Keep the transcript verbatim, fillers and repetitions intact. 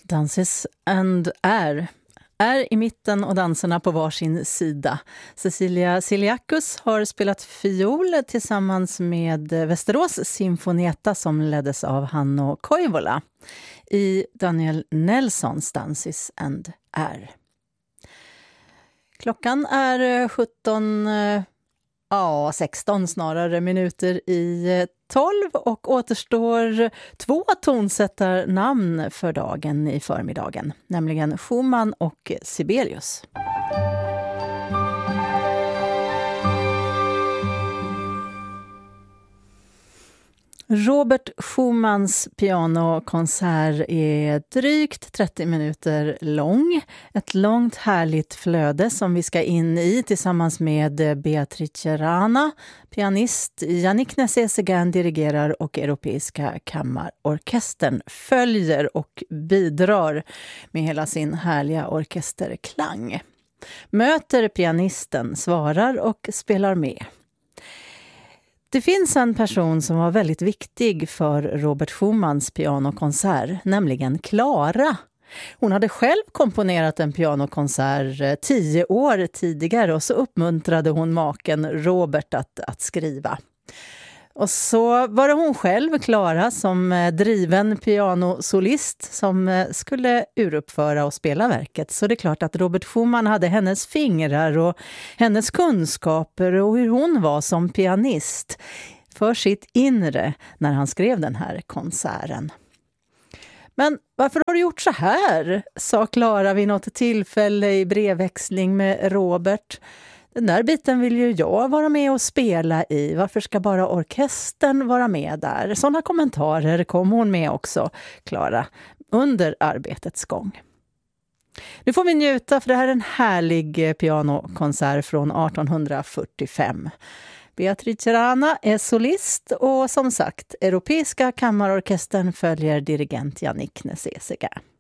Dances and är. Är i mitten och danserna på varsin sida. Cecilia Siliakus har spelat fiol tillsammans med Västerås Symfonietta som leddes av Hanno Koivola i Daniel Nelsons Dances and är. Klockan är sjutton, ja sexton snarare minuter i tolv och återstår två tonsättarnamn för dagen i förmiddagen, nämligen Schumann och Sibelius. Robert Schumanns pianokonsert är drygt trettio minuter lång. Ett långt härligt flöde som vi ska in i tillsammans med Beatrice Rana, pianist, Yannick Nézet-Séguin dirigerar och Europeiska kammarorkestern följer och bidrar med hela sin härliga orkesterklang. Möter pianisten, svarar och spelar med. Det finns en person som var väldigt viktig för Robert Schumanns pianokonsert, nämligen Clara. Hon hade själv komponerat en pianokonsert tio år tidigare och så uppmuntrade hon maken Robert att, att skriva. Och så var det hon själv, Clara, som driven pianosolist som skulle uruppföra och spela verket. Så det är klart att Robert Schumann hade hennes fingrar och hennes kunskaper och hur hon var som pianist för sitt inre när han skrev den här konserten. Men varför har du gjort så här? Sa Clara vid något tillfälle i brevväxling med Robert. Den där biten vill ju jag vara med och spela i. Varför ska bara orkestern vara med där? Sådana kommentarer kom hon med också, Clara, under arbetets gång. Nu får vi njuta för det här är en härlig pianokonsert från arton fyrtiofem. Beatrice Rana är solist och som sagt, Europeiska kammarorkestern följer dirigent Yannick Nézet-Séguin.